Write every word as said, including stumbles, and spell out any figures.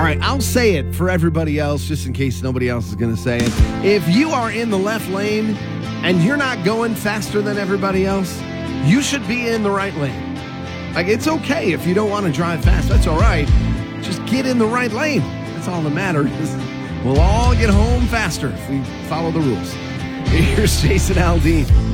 right, I'll say it for everybody else, just in case nobody else is going to say it. If you are in the left lane and you're not going faster than everybody else, you should be in the right lane. Like, it's okay if you don't want to drive fast. That's all right. Just get in the right lane. That's all that matters. We'll all get home faster if we follow the rules. Here's Jason Aldean.